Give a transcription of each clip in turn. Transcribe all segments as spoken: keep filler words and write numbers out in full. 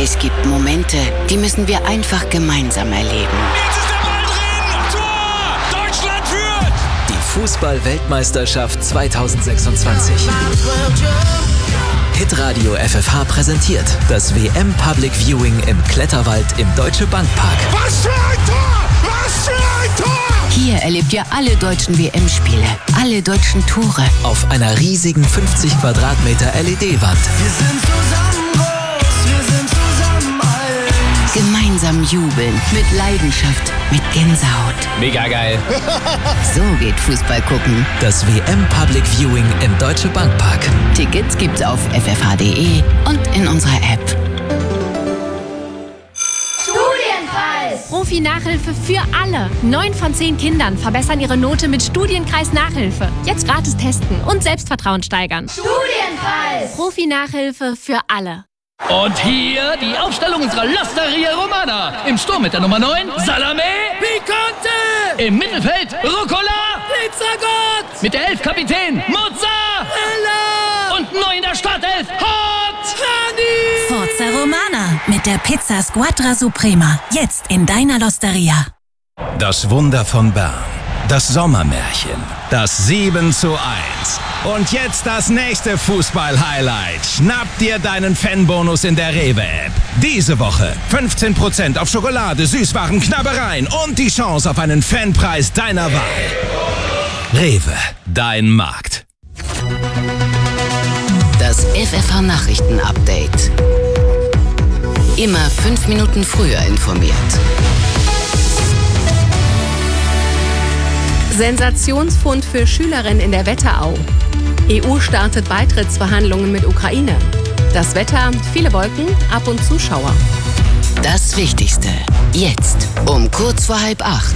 Es gibt Momente, die müssen wir einfach gemeinsam erleben. Jetzt ist der Ball drin! Tor! Deutschland führt! Die Fußball-Weltmeisterschaft zweitausendsechsundzwanzig. Hitradio F F H präsentiert das W M Public Viewing im Kletterwald im Deutsche Bank Park. Was für ein Tor! Was für ein Tor! Hier erlebt ihr alle deutschen W M-Spiele, alle deutschen Tore. Auf einer riesigen fünfzig Quadratmeter L E D-Wand. Wir sind zusammen groß, wir sind zusammen alt. Gemeinsam jubeln, mit Leidenschaft, mit Gänsehaut. Mega geil. So geht Fußball gucken. Das W M Public Viewing im Deutsche Bank Park. Tickets gibt's auf f f h punkt d e und in unserer App. Profi-Nachhilfe für alle. Neun von zehn Kindern verbessern ihre Note mit Studienkreis Nachhilfe. Jetzt gratis testen und Selbstvertrauen steigern. Studienkreis! Profi-Nachhilfe für alle. Und hier die Aufstellung unserer L'Osteria Romana. Im Sturm mit der Nummer neun, Salame. Picante! Im Mittelfeld, Rucola. Pizzagott! Mit der elf Kapitän, Mozza. Und neu in der Startelf, Hot. Hani! Forza Romana mit der Pizza Squadra Suprema. Jetzt in deiner L'Osteria. Das Wunder von Bern. Das Sommermärchen. Das sieben zu eins. Und jetzt das nächste Fußball-Highlight. Schnapp dir deinen Fanbonus in der Rewe-App. Diese Woche fünfzehn Prozent auf Schokolade, Süßwaren, Knabbereien und die Chance auf einen Fanpreis deiner Wahl. Rewe, dein Markt. Das F F H-Nachrichten-Update. Immer fünf Minuten früher informiert. Sensationsfund für Schülerin in der Wetterau. E U startet Beitrittsverhandlungen mit Ukraine. Das Wetter, viele Wolken, ab und Zuschauer. Das Wichtigste. Jetzt um kurz vor halb acht.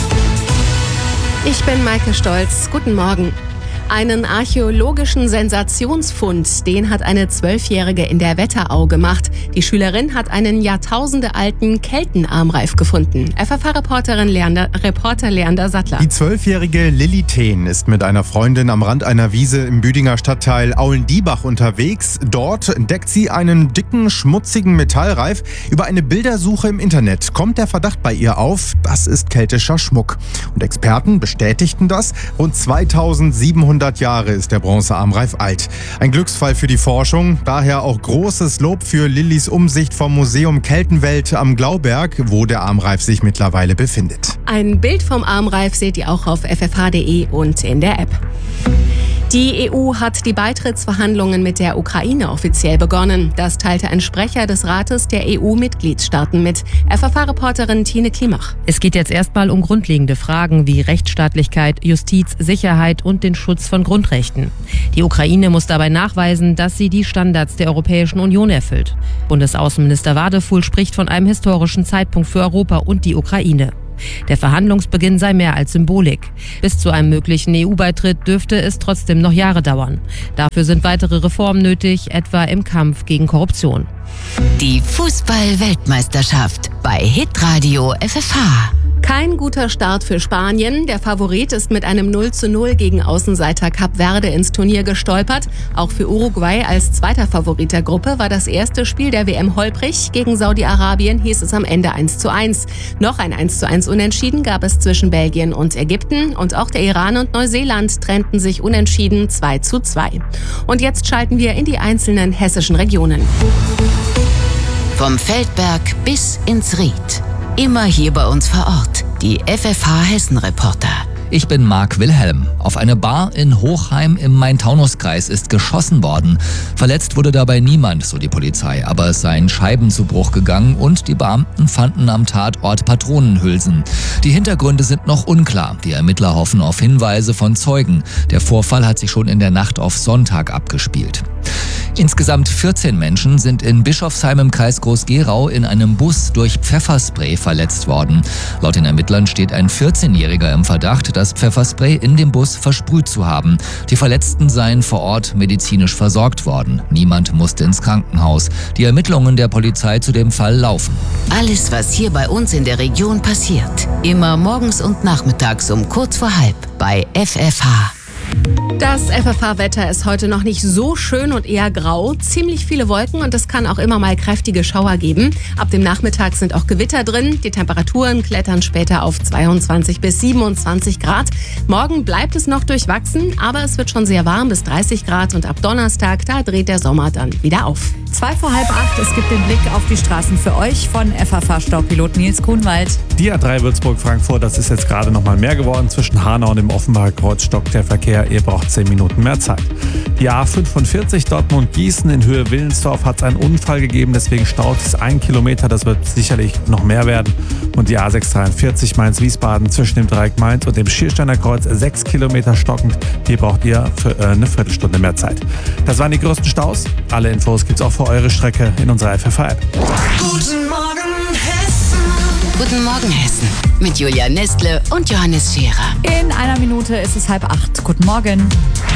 Ich bin Maike Stolz. Guten Morgen. Einen archäologischen Sensationsfund, den hat eine Zwölfjährige in der Wetterau gemacht. Die Schülerin hat einen jahrtausendealten Keltenarmreif gefunden. F F H-Reporterin Leander, Reporter Leander Sattler. Die zwölfjährige Lilly Thehn ist mit einer Freundin am Rand einer Wiese im Büdinger Stadtteil Aulendiebach unterwegs. Dort entdeckt sie einen dicken, schmutzigen Metallreif. Über eine Bildersuche im Internet kommt der Verdacht bei ihr auf, das ist keltischer Schmuck. Und Experten bestätigten das. Rund zweitausendsiebenhundert Jahre ist der Bronzearmreif alt. Ein Glücksfall für die Forschung, daher auch großes Lob für Lillys Umsicht vom Museum Keltenwelt am Glauberg, wo der Armreif sich mittlerweile befindet. Ein Bild vom Armreif seht ihr auch auf f f h punkt d e und in der App. Die E U hat die Beitrittsverhandlungen mit der Ukraine offiziell begonnen. Das teilte ein Sprecher des Rates der E U-Mitgliedstaaten mit. F F H-Reporterin Tine Klimach. Es geht jetzt erstmal um grundlegende Fragen wie Rechtsstaatlichkeit, Justiz, Sicherheit und den Schutz von Grundrechten. Die Ukraine muss dabei nachweisen, dass sie die Standards der Europäischen Union erfüllt. Bundesaußenminister Wadefuhl spricht von einem historischen Zeitpunkt für Europa und die Ukraine. Der Verhandlungsbeginn sei mehr als Symbolik. Bis zu einem möglichen E U-Beitritt dürfte es trotzdem noch Jahre dauern. Dafür sind weitere Reformen nötig, etwa im Kampf gegen Korruption. Die Fußball-Weltmeisterschaft bei Hitradio F F H. Kein guter Start für Spanien. Der Favorit ist mit einem null zu null gegen Außenseiter Kap Verde ins Turnier gestolpert. Auch für Uruguay als zweiter Favorit der Gruppe war das erste Spiel der W M holprig. Gegen Saudi-Arabien hieß es am Ende eins zu eins. Noch ein eins zu eins Unentschieden gab es zwischen Belgien und Ägypten. Und auch der Iran und Neuseeland trennten sich unentschieden zwei zu zwei. Und jetzt schalten wir in die einzelnen hessischen Regionen. Vom Feldberg bis ins Ried. Immer hier bei uns vor Ort, die F F H-Hessen-Reporter. Ich bin Marc Wilhelm. Auf eine Bar in Hochheim im Main-Taunus-Kreis ist geschossen worden. Verletzt wurde dabei niemand, so die Polizei, aber es sei ein Scheiben zu Bruch gegangen und die Beamten fanden am Tatort Patronenhülsen. Die Hintergründe sind noch unklar. Die Ermittler hoffen auf Hinweise von Zeugen. Der Vorfall hat sich schon in der Nacht auf Sonntag abgespielt. Insgesamt vierzehn Menschen sind in Bischofsheim im Kreis Groß-Gerau in einem Bus durch Pfefferspray verletzt worden. Laut den Ermittlern steht ein vierzehnjähriger im Verdacht, das Pfefferspray in dem Bus versprüht zu haben. Die Verletzten seien vor Ort medizinisch versorgt worden. Niemand musste ins Krankenhaus. Die Ermittlungen der Polizei zu dem Fall laufen. Alles, was hier bei uns in der Region passiert, immer morgens und nachmittags um kurz vor halb bei F F H. Das F F H-Wetter ist heute noch nicht so schön und eher grau. Ziemlich viele Wolken und es kann auch immer mal kräftige Schauer geben. Ab dem Nachmittag sind auch Gewitter drin. Die Temperaturen klettern später auf zweiundzwanzig bis siebenundzwanzig Grad. Morgen bleibt es noch durchwachsen, aber es wird schon sehr warm bis dreißig Grad. Und ab Donnerstag, da dreht der Sommer dann wieder auf. Zwei vor halb acht, es gibt den Blick auf die Straßen für euch von F F H-Staupilot Nils Kuhnwald. Die A drei Würzburg-Frankfurt, das ist jetzt gerade noch mal mehr geworden. Zwischen Hanau und dem Offenbacher Kreuz stockt der Verkehr. Ihr braucht zehn Minuten mehr Zeit. Die A fünfundvierzig Dortmund-Gießen in Höhe Willensdorf hat es einen Unfall gegeben, deswegen staut es ein Kilometer, das wird sicherlich noch mehr werden. Und die A sechshundertdreiundvierzig Mainz-Wiesbaden zwischen dem Dreieck Mainz und dem Schiersteiner Kreuz sechs Kilometer stockend. Hier braucht ihr für äh, eine Viertelstunde mehr Zeit. Das waren die größten Staus. Alle Infos gibt's auch für eure Strecke in unserer F F H-App. Guten Morgen Hessen. Guten Morgen Hessen mit Julia Nestle und Johannes Scherer. In einer Minute ist es halb acht. Guten Morgen.